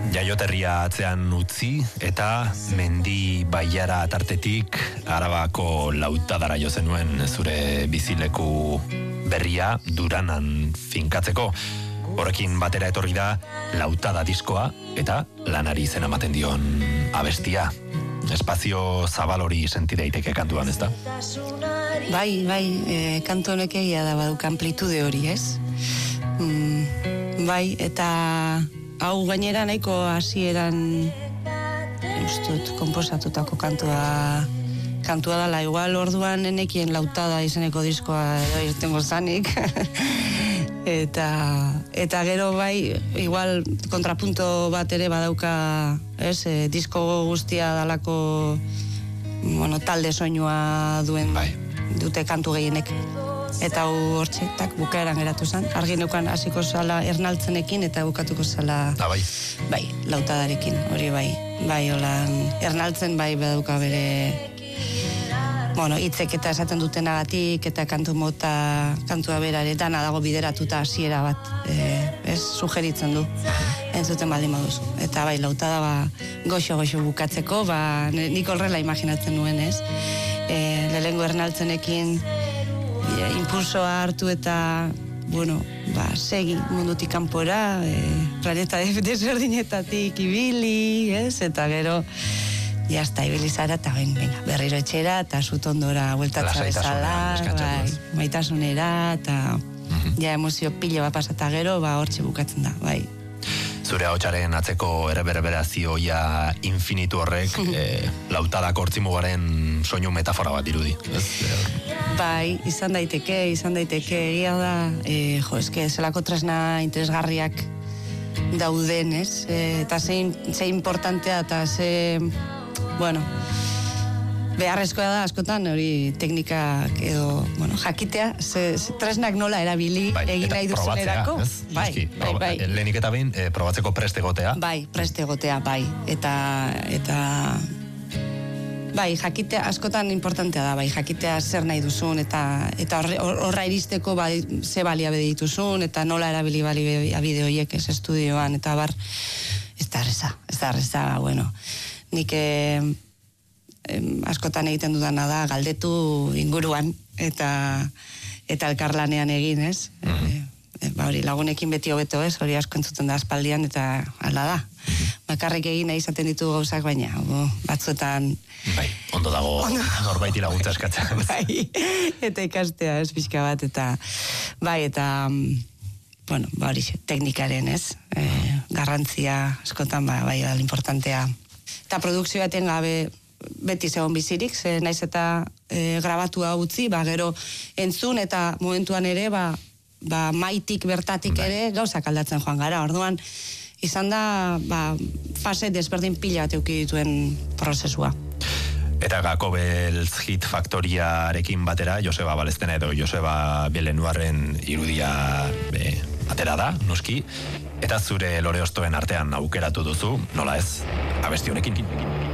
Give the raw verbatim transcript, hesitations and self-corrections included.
Jaioterria atzean utzi eta mendi baiara tartetik Arabako Lautadara jo zenuen zure bizileku berria Duranan finkatzeko. Horrekin batera etorri da Lautada diskoa eta lanari izena ematen dion abestia. Espazio zabal hori senti daiteke kantuan, ezta? Bai, bai, e, kantu honek egia da baduk amplitude hori, ez? Mm, bai, eta hau gainera nahiko hasieran ustut konposatutako kantua kantua dela, igual orduan enekien Lautada izeneko diskoa edo irtengo zanik. eta eta gero bai igual kontrapunto bat ere badauka, ez, e, disko guztia dalako bueno, talde soinua duen bai. dute kantu gehienek. Eta hau hortxe, tak bukaeran geratu zen. Argi neukan hasiko zala Ernaltzenekin eta bukatuko zala da, bai. bai, Lautadarekin, hori bai. Bai, holan, Ernaltzen bai badauka bere bueno, hitzek eta esaten dutenagatik eta kantu mota, kantua berare dana dago bideratuta hasiera bat, e, ez, sugeritzen du. Entzuten baldin baduzu. Eta bai, Lautada ba goxo-goxo bukatzeko, ba nik horrela imaginatzen nuen, ez? E, lehengo Ernaltzenekin e, impulsoa hartu eta bueno, ba, segi mundutik kanpora, e, planeta desberdinetatik ibili, ez? Eta gero ja está, ibili zara, eta ben, venga, berriro etxera, eta zutondora bueltatza bezala, bai, maitasunera, eta uh-huh. ja emozio pilo bat pasata gero, ba, hortxe bukatzen da, bai. Zure ahotsaren atzeko erreberberazioa infinitu horrek, eh, Lautadak hortzimugaren soinu metafora bat dirudi. Ez? Bai, izan daiteke, izan daiteke, egia da, e, jo, eske, zelako tresna interesgarriak dauden, ez? E, eta ze, ze importantea, eta ze, bueno, beharrezkoa da askotan, hori teknikak edo, bueno, jakitea, ze, ze tresnak nola erabili bai, egin nahi duzunerako. Bai, bai, bai, bai. Lehenik eta behin, e, probatzeko preste egotea. Bai, preste egotea, bai. Eta, eta, bai, jakitea askotan importantea da, bai, jakitea zer nahi duzun, eta eta horra iristeko bai, ze baliabide dituzun, eta nola erabili baliabide horiek ez estudioan, eta bar, ez da erreza, ez da erreza, bueno, nik eh, askotan egiten dudana da galdetu inguruan eta eta elkarlanean egin, ez? Mm-hmm. E, ba hori lagunekin beti hobeto, ez? Hori asko entzuten da aspaldian eta hala da. Mm-hmm. Bakarrik egin nahi izaten ditu gauzak, baina bo, batzuetan bai, ondo dago norbaiti laguntza eskatzen. Bai, eta ikastea, ez, pixka bat, eta bai, eta bueno, ba hori, teknikaren, ez? E, garrantzia askotan, ba, bai, da, importantea. Eta produkzioa gabe beti zegoen bizirik, ze naiz eta e, grabatua utzi, ba, gero entzun eta momentuan ere, ba, ba maitik bertatik ere gauzak aldatzen joan gara. Orduan, izan da, ba, fase desberdin pila bat euki dituen prozesua. Eta Gako Beltz Hit Faktoriarekin batera, Joseba Balestena edo Joseba Belenuarren irudia be, atera da, noski, eta zure lore ostoen artean aukeratu duzu, nola ez, abesti honekin.